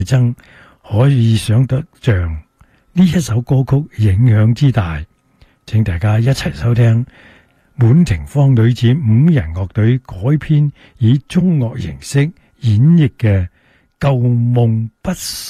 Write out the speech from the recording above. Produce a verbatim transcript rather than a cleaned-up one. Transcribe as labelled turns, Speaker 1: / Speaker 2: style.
Speaker 1: 爭，可以想得像呢一首歌曲影響之大。請大家一齊收聽滿庭芳女子五人樂隊改編以中樂形式演繹嘅《舊夢不